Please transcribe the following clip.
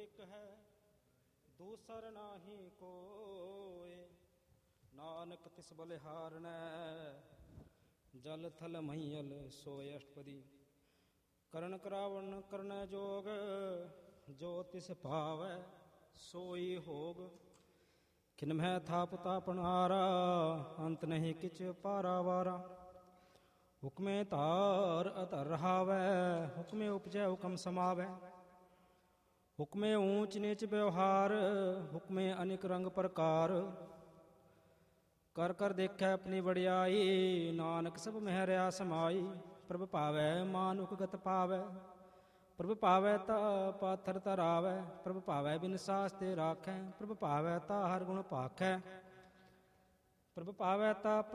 ਇੱਕ ਹੈ ਦੂਸਰ ਨਾਹੀ ਕੋਇ। ਨਾਨਕ ਤਿਸ ਬਲਿਹਾਰਣੈ ਜਲ ਥਲ ਮਹੀਲ ਸੋਇ ਅਸ਼ਟਪਦੀ। ਕਰਨ ਕਰਾਵਣ ਕਰਨੈ ਜੋਗ ਜੋ ਤਿਸ ਭਾਵੈ ਸੋਈ ਹੋਗ। ਕਿਨਮਹਿ ਥਾਪ ਤਾਪਨ ਹਾਰਾ ਅੰਤ ਨਹੀਂ ਕਿਛ ਪਾਰਾਵਾਰਾ। ਹੁਕਮੇ ਧਾਰ ਅਧਰ ਰਹਾਵੈ ਹੁਕਮੇ ਉਪਜੈ ਹੁਕਮ ਸਮਾਵੈ। ਹੁਕਮੇ ਊਚ ਨੀਚ ਵਿਵਹਾਰ ਹੁਕਮੇ ਅਨੇਕ ਰੰਗ ਪ੍ਰਕਾਰ। ਕਰ ਕਰ ਦੇਖੈ ਆਪਣੀ ਵਡਿਆਈ ਨਾਨਕ ਸਭ ਮਹਿ ਰਿਹਾ ਸਮਾਈ। ਪ੍ਰਭ ਭਾਵੈ ਮਾਨੁਖ ਗਤ ਪਾਵੈ ਪ੍ਰਭ ਭਾਵੈ ਤਾ ਪਾਥਰ ਧਰਾਵੈ। ਪ੍ਰਭ ਭਾਵੈ ਬਿਨ ਸਾਸ ਤੇ ਰਾਖੈ ਪ੍ਰਭ ਭਾਵੈ ਤਾ ਹਰ ਗੁਣ ਭਾਖੈ। ਪ੍ਰਭ ਭਾਵੈ ਤਾ